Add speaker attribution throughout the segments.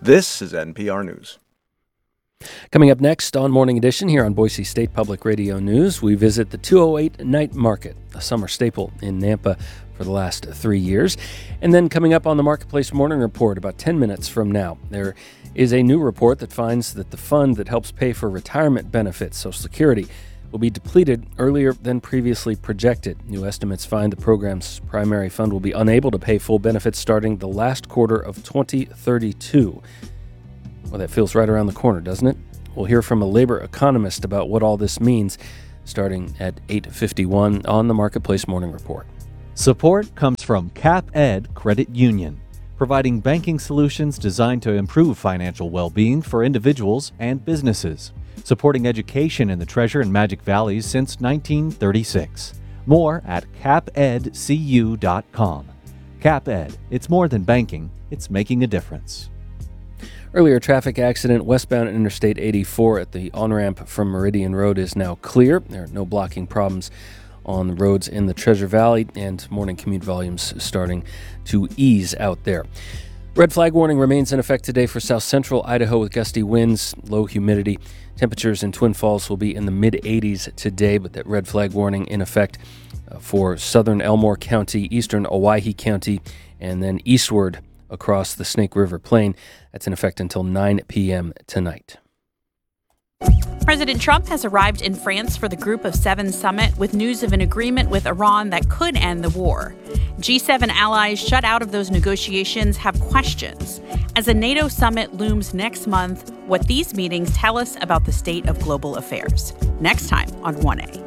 Speaker 1: This is NPR News.
Speaker 2: Coming up next on Morning Edition here on Boise State Public Radio News, we visit the 208 Night Market, a summer staple in Nampa for the last 3 years. And then coming up on the Marketplace Morning Report about 10 minutes from now, there is a new report that finds that the fund that helps pay for retirement benefits, Social Security, will be depleted earlier than previously projected. New estimates find the program's primary fund will be unable to pay full benefits starting the last quarter of 2032. Well, that feels right around the corner, doesn't it? We'll hear from a labor economist about what all this means starting at 8:51 on the Marketplace Morning Report.
Speaker 3: Support comes from CapEd Credit Union, providing banking solutions designed to improve financial well-being for individuals and businesses, supporting education in the Treasure and Magic Valleys since 1936. More at capedcu.com. CapEd, it's more than banking, it's making a difference.
Speaker 2: Earlier traffic accident westbound Interstate 84 at the on-ramp from Meridian Road is now clear. There are no blocking problems on the roads in the Treasure Valley, and morning commute volumes starting to ease out there. Red flag warning remains in effect today for south central Idaho with gusty winds, low humidity. Temperatures in Twin Falls will be in the mid-80s today, but that red flag warning in effect for southern Elmore County, eastern Owyhee County, and then eastward across the Snake River Plain. That's in effect until 9 p.m. tonight.
Speaker 4: President Trump has arrived in France for the Group of Seven summit with news of an agreement with Iran that could end the war. G7 allies shut out of those negotiations have questions. As a NATO summit looms next month, what these meetings tell us about the state of global affairs. Next time on 1A.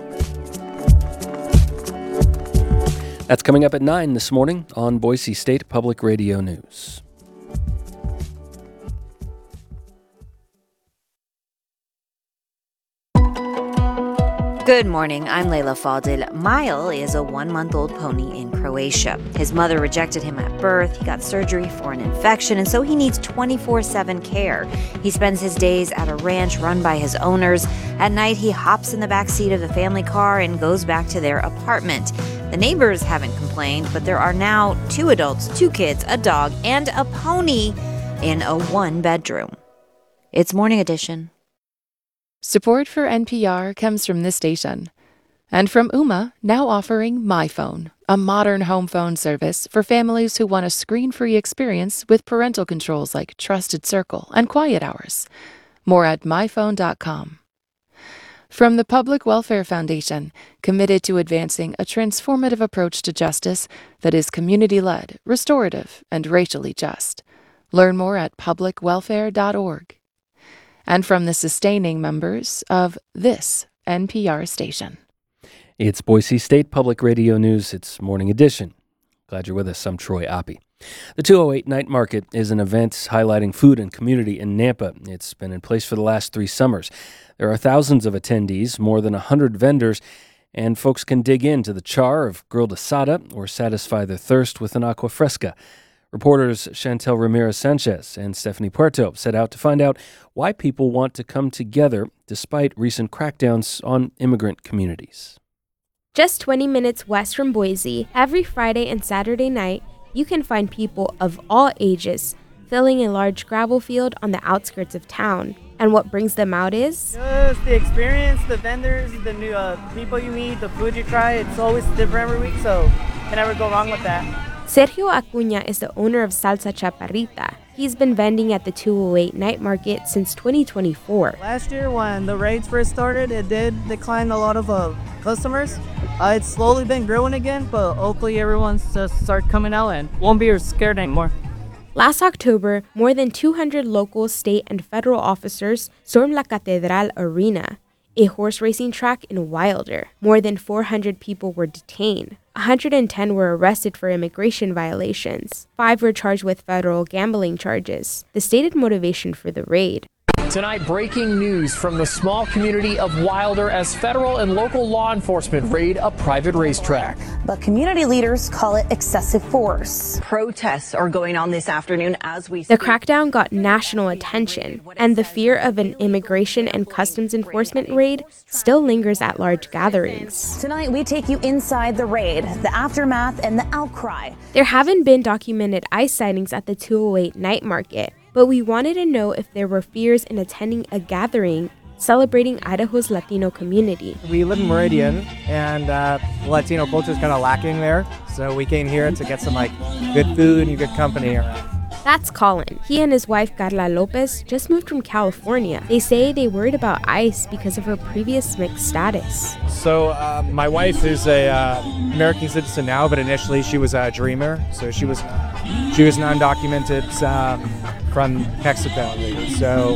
Speaker 2: That's coming up at 9 this morning on Boise State Public Radio News.
Speaker 5: Good morning, I'm Layla Fadil. Mile is a 1-month-old pony in Croatia. His mother rejected him at birth, he got surgery for an infection, and so he needs 24/7 care. He spends his days at a ranch run by his owners. At night, he hops in the back seat of the family car and goes back to their apartment. The neighbors haven't complained, but there are now 2 adults, 2 kids, a dog, and a pony in a 1-bedroom. It's Morning Edition.
Speaker 6: Support for NPR comes from this station. And from Ooma, now offering MyPhone, a modern home phone service for families who want a screen-free experience with parental controls like Trusted Circle and Quiet Hours. More at myphone.com. From the Public Welfare Foundation, committed to advancing a transformative approach to justice that is community-led, restorative, and racially just. Learn more at publicwelfare.org. And from the sustaining members of this NPR station.
Speaker 2: It's Boise State Public Radio News. It's Morning Edition. Glad you're with us. I'm Troy Oppie. The 208 Night Market is an event highlighting food and community in Nampa. It's been in place for the last 3 summers. There are thousands of attendees, more than 100 vendors, and folks can dig into the char of grilled asada or satisfy their thirst with an aqua fresca. Reporters Chantel Ramirez-Sanchez and Stephanie Puerto set out to find out why people want to come together despite recent crackdowns on immigrant communities.
Speaker 7: Just 20 minutes west from Boise, every Friday and Saturday night, you can find people of all ages filling a large gravel field on the outskirts of town. And what brings them out is
Speaker 8: just the experience, the vendors, the new people you meet, the food you try. It's always different every week, so you can never go wrong with that.
Speaker 7: Sergio Acuña is the owner of Salsa Chaparrita. He's been vending at the 208 Night Market since 2024.
Speaker 8: Last year, when the raids first started, it did decline a lot of customers. It's slowly been growing again, but hopefully everyone's just start coming out and won't be scared anymore.
Speaker 7: Last October, more than 200 local, state, and federal officers stormed La Catedral Arena, a horse racing track in Wilder. More than 400 people were detained. 110 were arrested for immigration violations. 5 were charged with federal gambling charges. The stated motivation for the raid.
Speaker 9: Tonight, breaking news from the small community of Wilder as federal and local law enforcement raid a private racetrack.
Speaker 10: But community leaders call it excessive force.
Speaker 11: Protests are going on this afternoon as we speak.
Speaker 7: The crackdown got national attention, and the fear of an immigration and customs enforcement raid still lingers at large gatherings.
Speaker 10: Tonight, we take you inside the raid, the aftermath, and the outcry.
Speaker 7: There haven't been documented ICE sightings at the 208 Night Market. but we wanted to know if there were fears in attending a gathering celebrating Idaho's Latino community.
Speaker 1: We live in Meridian, and Latino culture is kind of lacking there, so we came here to get some good food and good company around.
Speaker 7: That's Colin. He and his wife Carla Lopez just moved from California. They say they worried about ICE because of her previous mixed status.
Speaker 1: So my wife is a American citizen now, but initially she was a dreamer. So she was non-documented from Mexico. So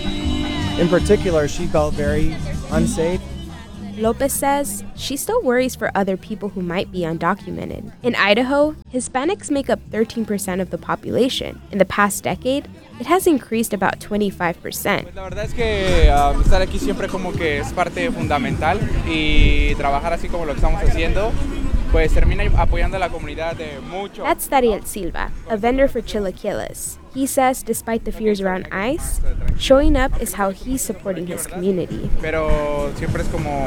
Speaker 1: in particular, she felt very unsafe.
Speaker 7: Lopez says she still worries for other people who might be undocumented. In Idaho, Hispanics make up 13% of the population. In the past decade, it has increased about 25%.
Speaker 12: La verdad es que estar aquí siempre como que es parte fundamental y trabajar así como lo estamos haciendo, pues termina apoyando a la comunidad de mucho.
Speaker 7: That's Dariel Silva, a vendor for chilaquiles. He says despite the fears around ICE, showing up is how he's supporting his community.
Speaker 12: Pero siempre es como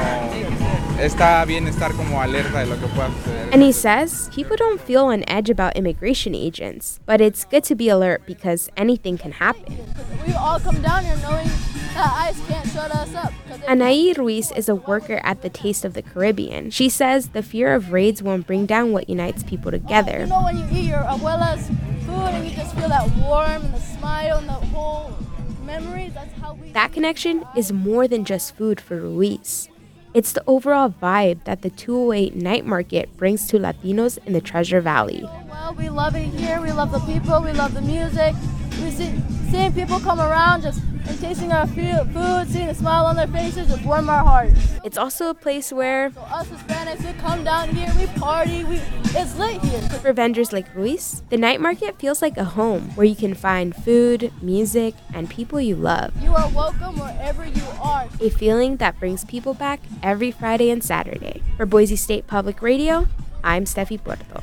Speaker 12: está bien estar como alerta de lo que pueda suceder.
Speaker 7: And he says people don't feel on edge about immigration agents, but it's good to be alert because anything can happen.
Speaker 13: We all come down here knowing that ICE can't shut us up.
Speaker 7: Anaí Ruiz is a worker at the Taste of the Caribbean. She says the fear of raids won't bring down what unites people together.
Speaker 13: You know when you eat your abuela's food and you just feel that warmth and the smile and the whole memories, that's how we...
Speaker 7: That connection is more than just food for Ruiz. It's the overall vibe that the 208 Night Market brings to Latinos in the Treasure Valley.
Speaker 13: Well, we love it here. We love the people. We love the music. We seeing people come around just and tasting our food, seeing a smile on their faces, just warm our hearts.
Speaker 7: It's also a place where
Speaker 13: so us Hispanics, we come down here, we party, it's lit here.
Speaker 7: For vendors like Ruiz, the night market feels like a home where you can find food, music, and people you love.
Speaker 13: You are welcome wherever you are.
Speaker 7: A feeling that brings people back every Friday and Saturday. For Boise State Public Radio, I'm Steffi Puerto.